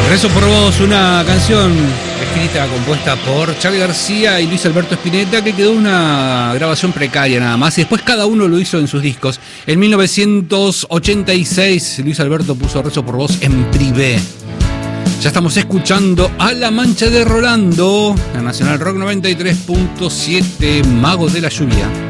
Rezo por vos, una canción escrita, compuesta por Charly García y Luis Alberto Spinetta, que quedó una grabación precaria nada más, y después cada uno lo hizo en sus discos. En 1986 Luis Alberto puso Rezo por vos en privé. Ya estamos escuchando a La Mancha de Rolando, en Nacional Rock 93.7, Mago de la Lluvia.